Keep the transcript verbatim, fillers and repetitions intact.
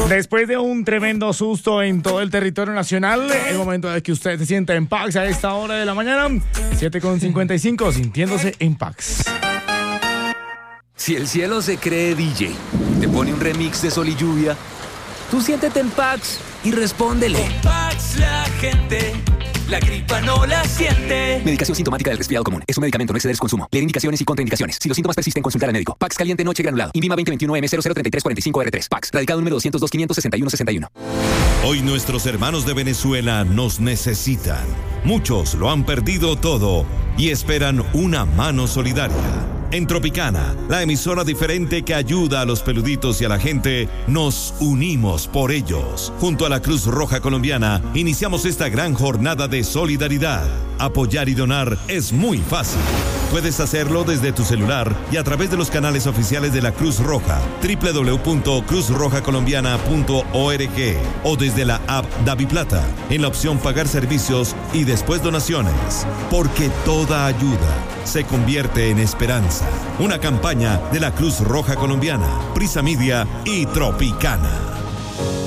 Después de un tremendo susto en todo el territorio nacional, el momento de que usted se sienta en Pax a esta hora de la mañana, siete con cincuenta y cinco, sintiéndose en Pax. Si el cielo se cree D J, te pone un remix de Sol y Lluvia, tú siéntete en Pax y respóndele. En Pax la gente, la gripa no la siente. Medicación sintomática del resfriado común. Es un medicamento, no exceder su consumo. Leer indicaciones y contraindicaciones. Si los síntomas persisten, consultar al médico. Pax caliente noche granulado. Invima veinte veintiuno M cero cero treinta y tres cuarenta y cinco R tres. Pax. Radicado número doscientos dos quinientos sesenta y uno sesenta y uno. Hoy nuestros hermanos de Venezuela nos necesitan. Muchos lo han perdido todo y esperan una mano solidaria. En Tropicana, la emisora diferente que ayuda a los peluditos y a la gente, nos unimos por ellos. Junto a la Cruz Roja Colombiana, iniciamos esta gran jornada de solidaridad. Apoyar y donar es muy fácil. Puedes hacerlo desde tu celular y a través de los canales oficiales de la Cruz Roja, doble u doble u doble u punto cruz roja colombiana punto org, o desde la app DaviPlata, en la opción Pagar Servicios y después Donaciones. Porque toda ayuda se convierte en esperanza. Una campaña de la Cruz Roja Colombiana, Prisa Media y Tropicana.